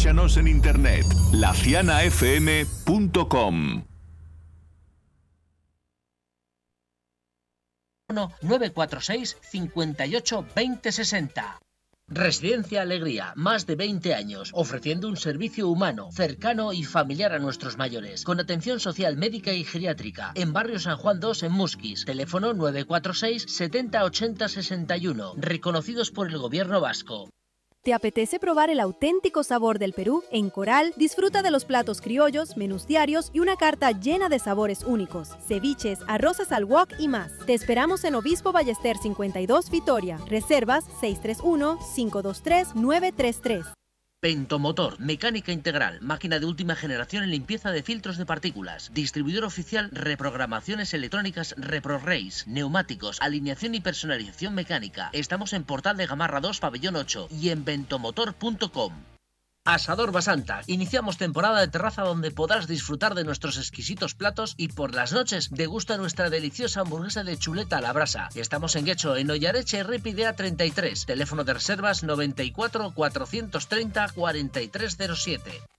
Escúchanos en internet, lacianafm.com. 946 58 20 60. Residencia Alegría, más de 20 años, ofreciendo un servicio humano, cercano y familiar a nuestros mayores, con atención social, médica y geriátrica, en Barrio San Juan 2, en Musquis, teléfono 946 70 80 61, reconocidos por el Gobierno vasco. ¿Te apetece probar el auténtico sabor del Perú? En Coral, disfruta de los platos criollos, menús diarios y una carta llena de sabores únicos, ceviches, arroces al wok y más. Te esperamos en Obispo Ballester 52, Vitoria. Reservas 631-523-933. Ventomotor, mecánica integral, máquina de última generación en limpieza de filtros de partículas. Distribuidor oficial, reprogramaciones electrónicas ReproRace, neumáticos, alineación y personalización mecánica. Estamos en Portal de Gamarra 2, Pabellón 8 y en ventomotor.com. Asador Basanta. Iniciamos temporada de terraza donde podrás disfrutar de nuestros exquisitos platos y por las noches degusta nuestra deliciosa hamburguesa de chuleta a la brasa. Estamos en Guecho, en Ollareche, Ripidea 33. Teléfono de reservas 94 430 4307.